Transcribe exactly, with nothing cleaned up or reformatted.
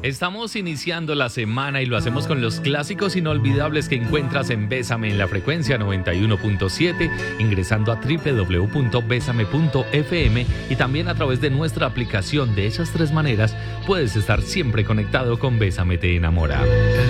Estamos iniciando la semana y lo hacemos con los clásicos inolvidables que encuentras en Bésame en la frecuencia noventa y uno punto siete, ingresando a doble u doble u doble u punto bésame punto efe eme y también a través de nuestra aplicación. De esas tres maneras puedes estar siempre conectado con Bésame te enamora.